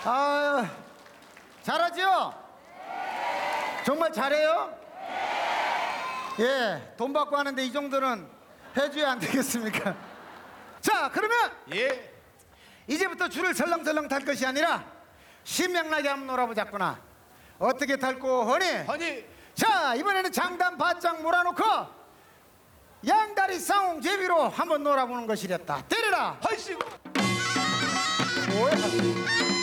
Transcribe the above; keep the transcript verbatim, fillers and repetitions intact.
아, 잘하죠? 정말 잘해요? 예, 돈 받고 하는데 이 정도는 해줘야 안 되겠습니까? 자, 그러면 예. 이제부터 줄을 설렁설렁 탈 것이 아니라 신명나게 한번 놀아보자꾸나. 어떻게 탈고 허니? 아니 자, 이번에는 장단 바짝 몰아놓고 양다리 쌍웅 제비로 한번 놀아보는 것이랬다. 때려라. 아이씨 뭐야?